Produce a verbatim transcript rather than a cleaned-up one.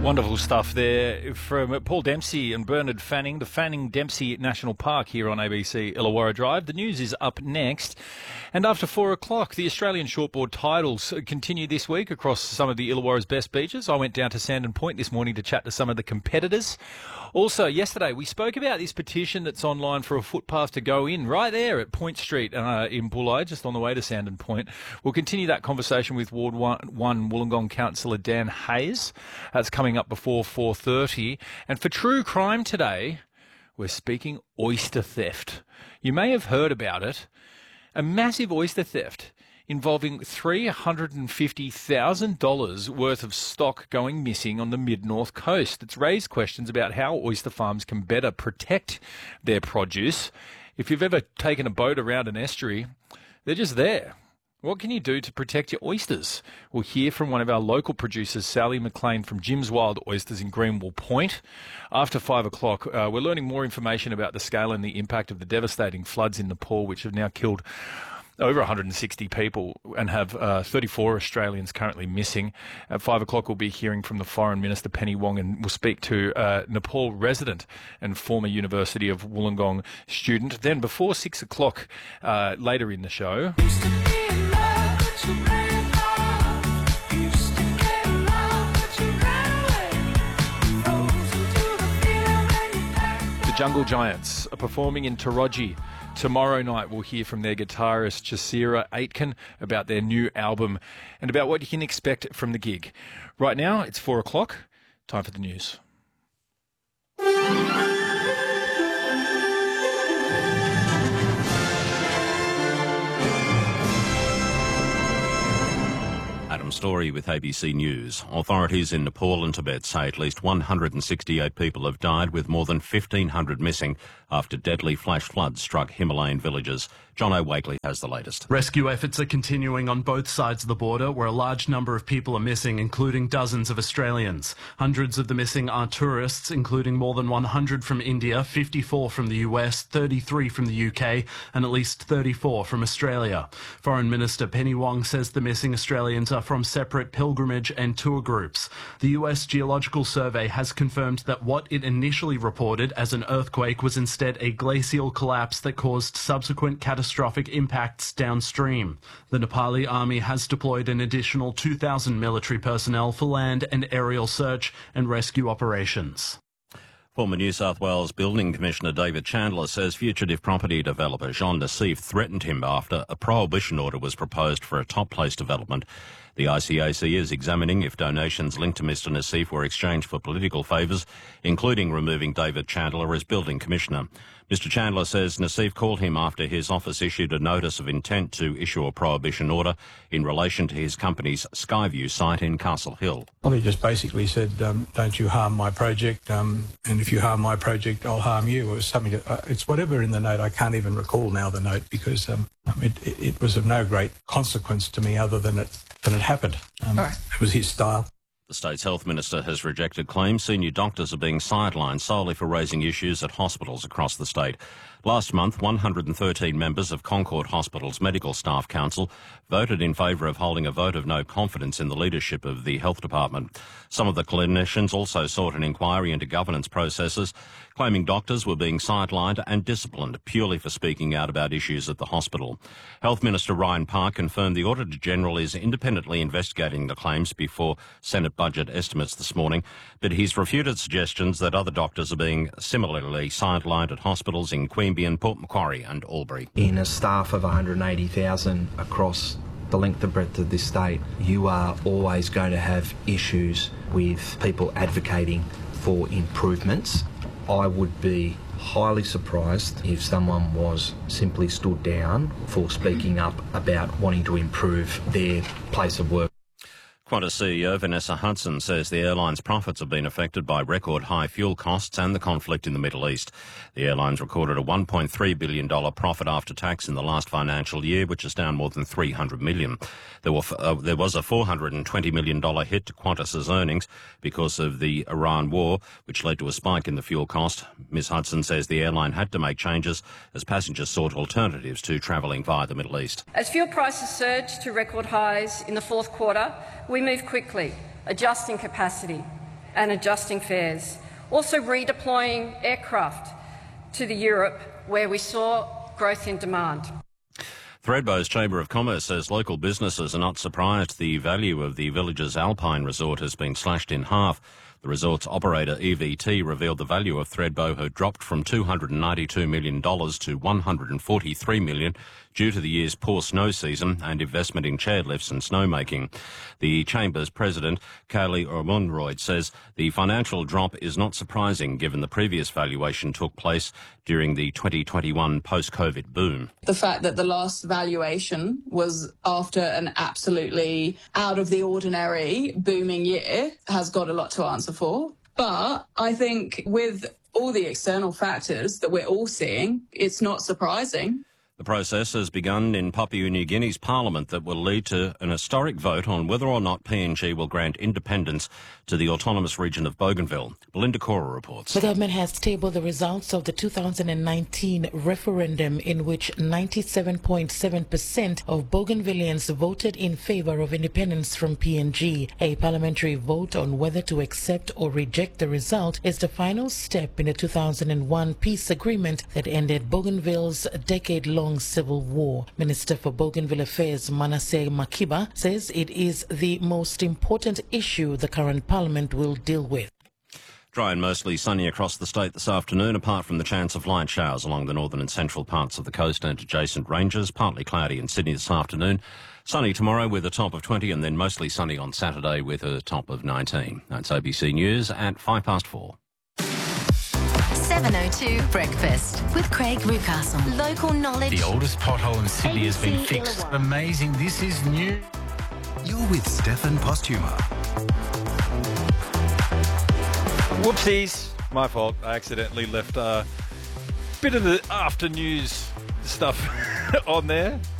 Wonderful stuff there from Paul Dempsey and Bernard Fanning, the Fanning Dempsey National Park here on A B C Illawarra Drive. The news is up next. And after four o'clock, the Australian shortboard titles continue this week across some of the Illawarra's best beaches. I went down to Sandon Point this morning to chat to some of the competitors. Also, yesterday, we spoke about this petition that's online for a footpath to go in right there at Point Street uh, in Bulli, just on the way to Sandon Point. We'll continue that conversation with Ward one, one Wollongong Councillor Dan Hayes. That's coming up before four thirty. And for True Crime today, we're speaking oyster theft. You may have heard about it. A massive oyster theft involving three hundred fifty thousand dollars worth of stock going missing on the mid-north coast. It's raised questions about how oyster farms can better protect their produce. If you've ever taken a boat around an estuary, they're just there. What can you do to protect your oysters? We'll hear from one of our local producers, Sally McLean from Jim's Wild Oysters in Greenwell Point. After five o'clock, uh, we're learning more information about the scale and the impact of the devastating floods in Nepal, which have now killed over one hundred sixty people and have uh, thirty-four Australians currently missing. At five o'clock, we'll be hearing from the Foreign Minister, Penny Wong, and we'll speak to uh, Nepal resident and former University of Wollongong student. Then before six o'clock, uh, later in the show, the Jungle Giants are performing in Taraji. Tomorrow night we'll hear from their guitarist Jasira Aitken about their new album and about what you can expect from the gig. Right now it's four o'clock. Time for the news. Adam Story with A B C News. Authorities in Nepal and Tibet say at least one hundred sixty-eight people have died, with more than fifteen hundred missing after deadly flash floods struck Himalayan villages. John O'Wakely has the latest. Rescue efforts are continuing on both sides of the border, where a large number of people are missing, including dozens of Australians. Hundreds of the missing are tourists, including more than one hundred from India, fifty-four from the U S, thirty-three from the U K, and at least thirty-four from Australia. Foreign Minister Penny Wong says the missing Australians are from separate pilgrimage and tour groups. The U S Geological Survey has confirmed that what it initially reported as an earthquake was instead a glacial collapse that caused subsequent catastrophic impacts downstream. The Nepali army has deployed an additional two thousand military personnel for land and aerial search and rescue operations. Former New South Wales Building Commissioner David Chandler says fugitive property developer Jean Nassif threatened him after a prohibition order was proposed for a top place development. The I C A C is examining if donations linked to Mr Nassif were exchanged for political favours, including removing David Chandler as Building Commissioner. Mister Chandler says Nassif called him after his office issued a notice of intent to issue a prohibition order in relation to his company's Skyview site in Castle Hill. Well, he just basically said, um, don't you harm my project, um, and if you harm my project, I'll harm you. It was something, that, uh, it's whatever in the note. I can't even recall now the note because um, it, it, it was of no great consequence to me other than it, than it happened. Um, right. It was his style. The state's health minister has rejected claims senior doctors are being sidelined solely for raising issues at hospitals across the state. Last month, one hundred thirteen members of Concord Hospital's Medical Staff Council voted in favour of holding a vote of no confidence in the leadership of the health department. Some of the clinicians also sought an inquiry into governance processes, claiming doctors were being sidelined and disciplined purely for speaking out about issues at the hospital. Health Minister Ryan Park confirmed the Auditor-General is independently investigating the claims before Senate budget estimates this morning, but he's refuted suggestions that other doctors are being similarly sidelined at hospitals in Queanbeyan, Port Macquarie and Albury. In a staff of one hundred eighty thousand across the length and breadth of this state, you are always going to have issues with people advocating for improvements. I would be highly surprised if someone was simply stood down for speaking up about wanting to improve their place of work. Qantas C E O Vanessa Hudson says the airline's profits have been affected by record high fuel costs and the conflict in the Middle East. The airlines recorded a one point three billion dollars profit after tax in the last financial year, which is down more than three hundred million dollars. There, were, uh, there was a four hundred twenty million dollars hit to Qantas's earnings because of the Iran war, which led to a spike in the fuel cost. Miz Hudson says the airline had to make changes as passengers sought alternatives to travelling via the Middle East. As fuel prices surged to record highs in the fourth quarter, we moved quickly, adjusting capacity and adjusting fares. Also redeploying aircraft to the Europe where we saw growth in demand. Thredbo's Chamber of Commerce says local businesses are not surprised the value of the village's Alpine Resort has been slashed in half. The resort's operator E V T revealed the value of Thredbo had dropped from two hundred ninety-two million dollars to one hundred forty-three million dollars due to the year's poor snow season and investment in chairlifts and snowmaking. The Chamber's president, Kaylee Ormonroyd, says the financial drop is not surprising given the previous valuation took place during the twenty twenty-one post-COVID boom. The fact that the last valuation was after an absolutely out of the ordinary booming year has got a lot to answer for. But I think with all the external factors that we're all seeing, it's not surprising. The process has begun in Papua New Guinea's parliament that will lead to an historic vote on whether or not P N G will grant independence to the autonomous region of Bougainville. Belinda Cora reports. The government has tabled the results of the two thousand nineteen referendum in which ninety-seven point seven percent of Bougainvilleans voted in favour of independence from P N G. A parliamentary vote on whether to accept or reject the result is the final step in the two thousand one peace agreement that ended Bougainville's decade-long civil war. Minister for Bougainville Affairs Manasseh Makiba says it is the most important issue the current parliament will deal with. Dry and mostly sunny across the state this afternoon, apart from the chance of light showers along the northern and central parts of the coast and adjacent ranges. Partly cloudy in Sydney this afternoon. Sunny tomorrow with a top of twenty, and then mostly sunny on Saturday with a top of nineteen. That's A B C News at five past four. seven oh two Breakfast with Craig Rucastle. Local knowledge. The oldest pothole in Sydney has been fixed. Amazing. This is new. You're with Stefan Postuma. Whoopsies. My fault. I accidentally left a bit of the after news stuff on there.